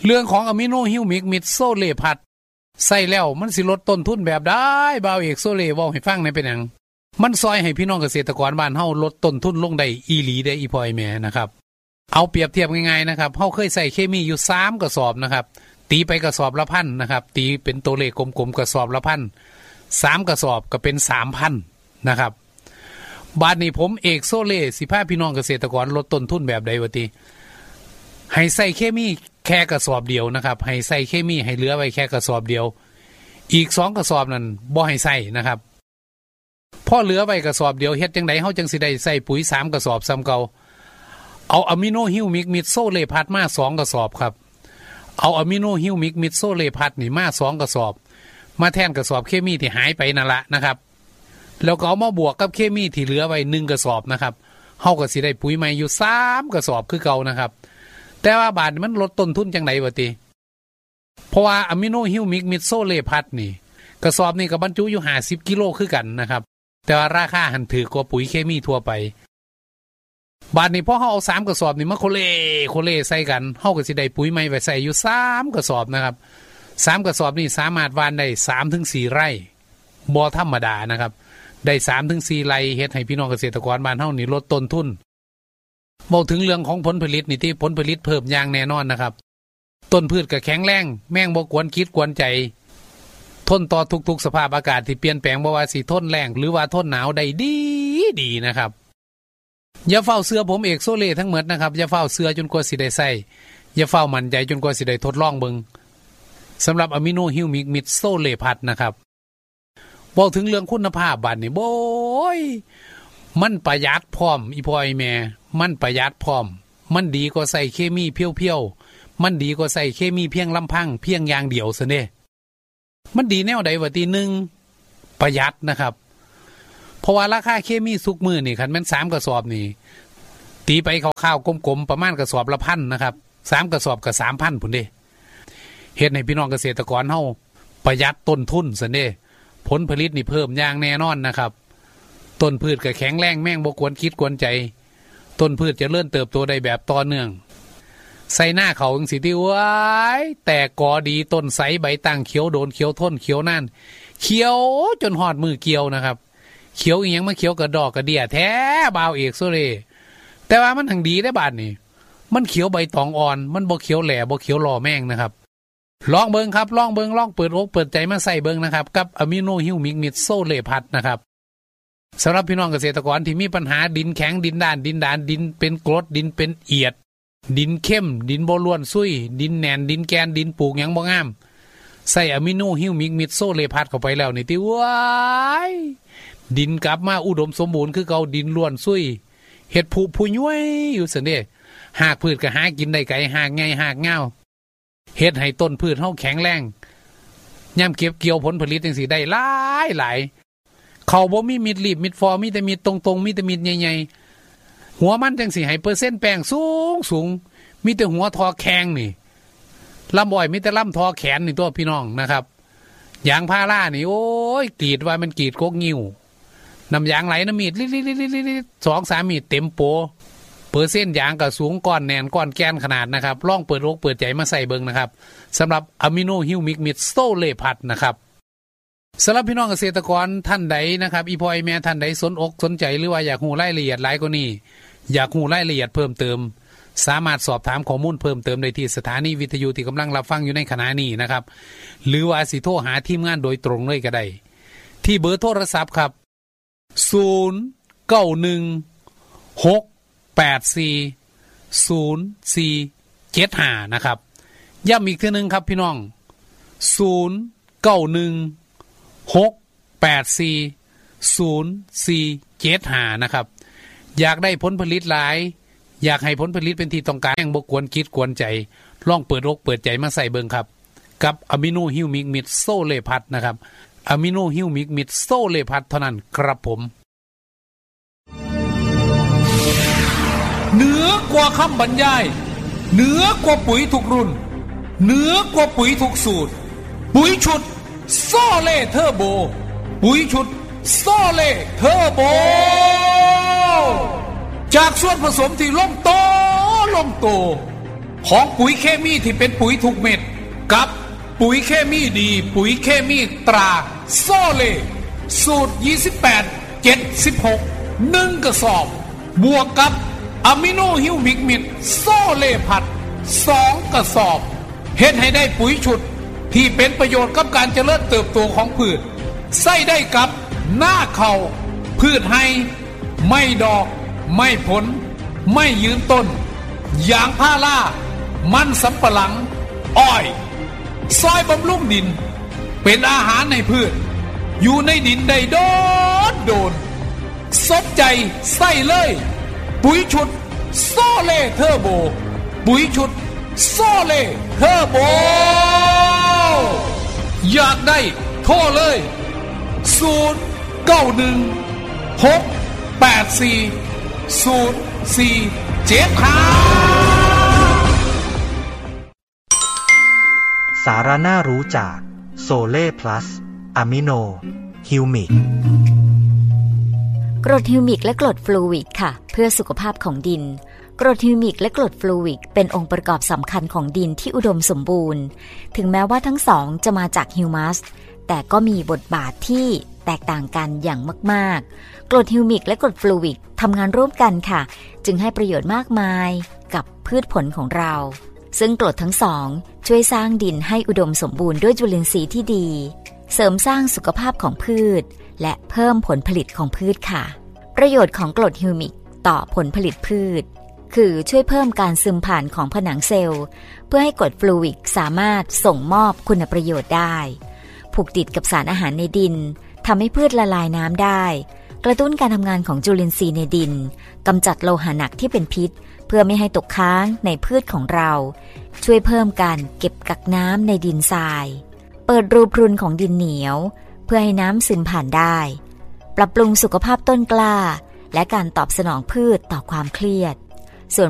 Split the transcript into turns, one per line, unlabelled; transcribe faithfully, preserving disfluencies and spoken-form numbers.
เรื่องของอะมิโนฮิวมิกมิดโซเลพัดใส่แล้วมันสิลดต้นทุนแบบได้บ่าวเอกโซเลเว้าให้ฟังในเป็นหยังมันซอยให้พี่น้องเกษตรกรบ้านเฮาลดต้นทุนลงได้อีหลีได้อีพอยแม่นะครับเอาเปรียบเทียบง่ายๆนะครับเฮาเคยใส่เคมีอยู่สามกระสอบนะครับตีไปกระสอบละพันนะครับตีเป็นตัวเลขกลมๆกระสอบละพันสามกระสอบก็เป็น สามพัน นะครับบาดนี้ผมเอกโซเลสิพาพี่น้องเกษตรกรลดต้นทุนแบบใดวะติให้ใส่เคมีแค่กระสอบเดียวนะครับให้ใส่เคมีให้เหลือไว้แค่กระสอบเดียวอีกสองกระสอบนั้นบ่ให้ใส่นะครับพอเหลือไว้กระสอบเดียวเฮ็ดจังได๋เฮาจังสิได้ใส่ปุ๋ยสามกระสอบซ้ำเก่าเอาอะมิโนฮิวมิกมิดโซเลพัดมาสองกระสอบครับเอาอะมิโนฮิวมิกมิดโซเลพัดนี่มาสองกระสอบมาแทนกระสอบเคมีที่หายไปนั่นละนะครับแล้วก็เอามาบวกกับเคมีที่เหลือไว้หนึ่งกระสอบนะครับเฮาก็สิได้ปุ๋ยใหม่อยู่สามกระสอบคือเก่านะครับแต่ว่าบาดมันลดต้นทุนจังได๋วะติเพราะว่าอะมิโนฮิวมิกมิดโซเลพัดนี่กระสอบนี่ก็บรรจุอยู่ห้าสิบกิโลคือกันนะครับแต่ว่าราคาหันถือกว่าปุ๋ยเคมีทั่วไปบาดนี้พอเฮาเอาสามกระสอบนี่มาโคเลโคเลใส่กันเฮาก็สิได้ปุ๋ยใหม่ไว้ใส่อยู่สามกระสอบนะครับสามกระสอบนี่สามารถหว่านได้ สามถึงสี่ ไร่บ่ธรรมดานะครับได้ สามถึงสี่ ไร่เฮ็ดให้พี่น้องเกษตรกรบ้านเฮานี่ลดต้นทุนเว้าถึงเรื่องของผลผลิตนี่ที่ผลผลิตเพิ่มอย่างแน่นอนนะครับต้นพืชก็แข็งแรงแม่งบ่กวนคิดกวนใจทนต่อทุกๆสภาพอากาศที่เปลี่ยนแปลงบ่ว่าสิทนแล้งหรือว่าทนหนาวได้ดีดีนะครับอย่าเฝ้าเสื้อผมเอกโซเลทั้งหมดนะครับอย่าเฝ้าเสื้อจนกว่าสิได้ใส่อย่าเฝ้ามั่นใจจนกว่าสิได้ทดลองเบิ่งสำหรับอะมิโนฮิวมิกมิดโซเลพัดนะครับบอกถึงเรื่องคุณภาพบัดนี่โบยมันประหยัดพร้อมอีพ่ออีแม่มันประหยัดพร้อมมันดีกว่าใส่เคมีเพียวๆมันดีกว่าใส่เคมีเพียงลำพังเพียงอย่างเดียวซะเด้มันดีแนวใดวะทีหนึ่งประหยัดนะครับเพราะว่าราคาเคมีสุกมือนี่คันแม่นสามกระสอบนี่ตีไปคร่าวๆกลมๆประมาณกระสอบละพันนะครับสามกระสอบก็ สามพัน พุ่นเด้เฮ็ดให้พี่น้องเกษตรกรเฮาประหยัดต้นทุนซะเด้ผลผลิตนี่เพิ่มอย่างแน่นอนนะครับต้นพืชก็แข็งแรงแม่งบ่กวนคิดกวนใจต้นพืชจะเริ่มเติบโตได้แบบต่อเนื่องใส่หน้าเขาจังสิติว้ายแต่กอดีต้นใสใบตั้งเขียวโดนเขียวทนเขียวนั่นเขียวจนหอดมือเกี่ยวนะครับเขียวอีหยังมาเขียวกระดอกกระเดี่ยแท้บ่าวเอกโซเลแต่ว่ามันทั้งดีได้บาดนี่มันเขียวใบตองอ่อนมันบ่เขียวแหล่บ่เขียวหล่อแม่งนะครับลองเบิ่งครับลองเบิ่งลองเปิดอกเปิดใจมาใส่เบิ่งนะครับกับอะมิโนฮิวมิกมิดโซเลพัดนะครับสำหรับพี่น้องเกษตรกรที่มีปัญหาดินแข็งดินด้านดินดานดินเป็นกรดดินเป็นเอียดดินเข้มดินบ่ล้วนซุยดินแหน่นดินแกนดินปลูกหยังบ่งามใส่อะมิโนฮิวมิกมิดโซเลพัดเข้าไปแล้วนี่ติว้ายดินกลับมาอุดมสมบูรณ์คือเก่าดินล้วนซุยเฮ็ดผุผู้ย้วยอยู่ซั่นเด้หากพืชก็หากินได้ไกลหากไงหากเงาเฮ็ดให้ต้นพืชเฮาแข็งแรงยามเก็บเกี่ยวผลผลิตจังซี่ได้หลายหลายเขาบ่มีมิดรีบมิดฟอมีแต่มิดตรงๆมีแต่มิดใหญ่ๆหัวมันจังสิให้เปอร์เซ็นต์แป้งสูงสูงมีแต่หัวทอแข็งนี่ลำอ้อยมีแต่ลำทอแขนนี่ตัวพี่น้องนะครับยางพารานี่โอ้ยกรีดว่ามันกรีดกกงิ้วน้ำยางไหลน้ำมีดลิๆๆๆ สองสามมีดเต็มโปเปอร์เซ็นต์ยางก็สูงก้อนแน่นก้อนแกนขนาดนะครับลองเปิดอกเปิดใจมาใส่เบิ่งนะครับสำหรับอะมิโนฮิวมิกมิดโซเลพัดนะครับสำหรับพี่น้องเกษตรกรท่านใดนะครับอีพ่อไอแม่ท่านใดสนอกสนใจหรือว่าอยากรู้รายละเอียดหลายกว่านี้อยากรู้รายละเอียดเพิ่มเติมสามารถสอบถามข้อมูลเพิ่มเติมได้ที่สถานีวิทยุที่กำลังรับฟังอยู่ในขณะนี้นะครับหรือว่าสิโทรหาทีมงานโดยตรงเลยก็ได้ที่เบอร์โทรศัพท์ครับศูนย์ เก้า หนึ่ง หก แปด สี่ ศูนย์ สี่ เจ็ด ห้านะครับย้ำอีกทีนึงครับพี่น้องศูนย์ เก้า หนึ่ง หก แปด สี่ ศูนย์ สี่ เจ็ด ห้านะครับอยากได้ผลผลิตหลายอยากให้ผลผลิตเป็นที่ต้องการแห่งบ่กวนคิดกวนใจลองเปิดอกเปิดใจมาใส่เบิ่งครับกับอะมิโนฮิวมิกมิดโซเลพัดนะครับอะมิโนฮิวมิกมิดโซเลพัดเท่านั้นครับผมเหนือกว่าคำบรรยายเหนือกว่าปุ๋ยทุกรุ่นเหนือกว่าปุ๋ยทุกสูตรปุ๋ยชุดโซเล่เทอร์โบปุ๋ยชุดโซเล่เทอร์โบจากส่วนผสมที่ลงโตลงโตของปุ๋ยเคมีที่เป็นปุ๋ยถูกเม็ดกับปุ๋ยเคมีดีปุ๋ยเคมีตราโซเลสูตรยี่สิบแปด เจ็ดสิบหก หนึ่งกระสอบบวกกับอะมิโนฮิวมิกมิดโซเลพัดสองกระสอบเฮ็ดให้ได้ปุ๋ยฉุดที่เป็นประโยชน์กับการเจริญเติบโตของพืชใส่ได้กับหน้าเข่าพืชให้ไม่ดอกไม่ผลไม่ยืนต้นยางพารามันสำปะหลังอ้อยซอยบำรุงดินเป็นอาหารในพืชอยู่ในดินได้โดดโดนสนใจใส่เลยปุ๋ยฉุดโซเล่เทอร์โบปุ๋ยฉุดโซเล่เทอร์โบอยากได้โทรเลยศูนย์ เก้า หนึ่ง หก แปด สี่ ศูนย์ สี่ เจ็ด ห้า
สาระน่ารู้จากโซเล่พลัสอะมิโนฮิวมิก
กรดฮิวมิกและกรดฟลูวิกค่ะเพื่อสุขภาพของดินกรดฮิวมิกและกรดฟลูวิกเป็นองค์ประกอบสำคัญของดินที่อุดมสมบูรณ์ถึงแม้ว่าทั้งสองจะมาจากฮิวมัสแต่ก็มีบทบาทที่แตกต่างกันอย่างมากๆกรดฮิวมิกและกรดฟลูวิกทำงานร่วมกันค่ะจึงให้ประโยชน์มากมายกับพืชผลของเราซึ่งกรดทั้งสองช่วยสร้างดินให้อุดมสมบูรณ์ด้วยจุลินทรีย์ที่ดีเสริมสร้างสุขภาพของพืชและเพิ่มผลผลิตของพืชค่ะประโยชน์ของกรดฮิวมิกต่อผลผลิตพืชคือช่วยเพิ่มการซึมผ่านของผนังเซลล์เพื่อให้กรดฟลูวิกสามารถส่งมอบคุณประโยชน์ได้ผูกติดกับสารอาหารในดินทำให้พืชละลายน้ำได้กระตุ้นการทำงานของจุลินทรีย์ในดินกำจัดโลหะหนักที่เป็นพิษเพื่อไม่ให้ตกค้างในพืชของเราช่วยเพิ่มการเก็บกักน้ำในดินทรายเปิดรูพรุนของดินเหนียวเพื่อให้น้ำซึมผ่านได้ปรับปรุงสุขภาพต้นกล้าและการตอบสนองพืชต่อความเครียด